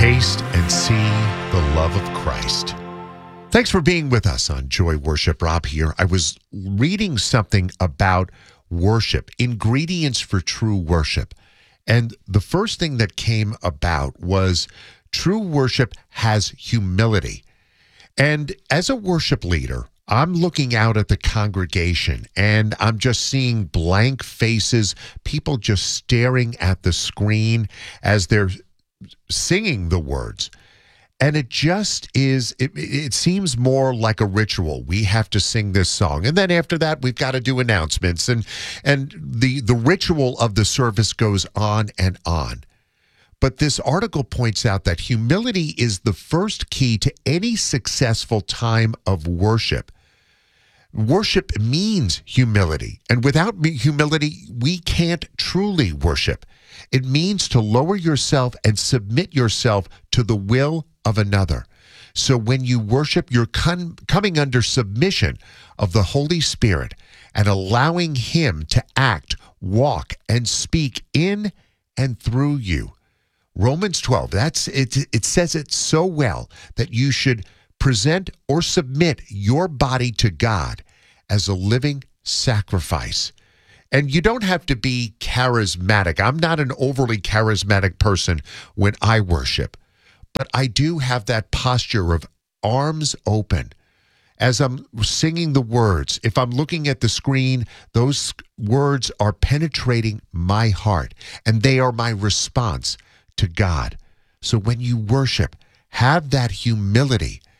Taste and see the love of Christ. Thanks for being with us on Joy Worship. Rob here. I was reading something about worship, ingredients for true worship. And the first thing that came about was true worship has humility. And as a worship leader, I'm looking out at the congregation and I'm just seeing blank faces, people just staring at the screen as they're singing the words. And it just is, it seems more like a ritual. We have to sing this song. And then after that, we've got to do announcements. And the ritual of the service goes on and on. But this article points out that humility is the first key to any successful time of worship. Worship means humility. And without humility, we can't truly worship. It means to lower yourself and submit yourself to the will of another. So when you worship, you're coming under submission of the Holy Spirit and allowing Him to act, walk, and speak in and through you. Romans 12, it says it so well that you should present or submit your body to God as a living sacrifice. And you don't have to be charismatic. I'm not an overly charismatic person when I worship, but I do have that posture of arms open. As I'm singing the words, if I'm looking at the screen, those words are penetrating my heart, and they are my response to God. So when you worship, have that humility